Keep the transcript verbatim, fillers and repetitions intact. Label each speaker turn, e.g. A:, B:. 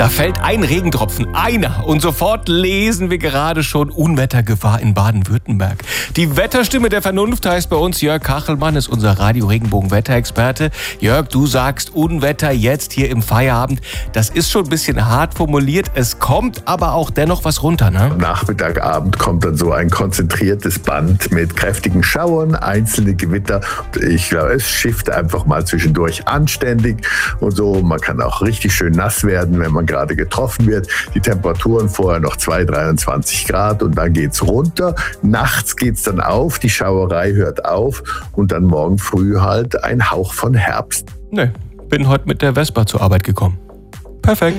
A: Da fällt ein Regentropfen, einer, und sofort lesen wir gerade schon Unwettergefahr in Baden-Württemberg. Die Wetterstimme der Vernunft heißt bei uns Jörg Kachelmann, ist unser Radio-Regenbogen-Wetterexperte. Jörg, du sagst Unwetter jetzt hier im Feierabend. Das ist schon ein bisschen hart formuliert, es kommt aber auch dennoch was runter, ne?
B: Am Nachmittag, Abend kommt dann so ein konzentriertes Band mit kräftigen Schauern, einzelne Gewitter. Ich glaube, es schifft einfach mal zwischendurch anständig und so. Man kann auch richtig schön nass werden, wenn man gerade getroffen wird. Die Temperaturen vorher noch zwei, dreiundzwanzig Grad und dann geht's runter. Nachts geht's dann auf, die Schauerei hört auf und dann morgen früh halt ein Hauch von Herbst.
A: Nee, bin heute mit der Vespa zur Arbeit gekommen. Perfekt.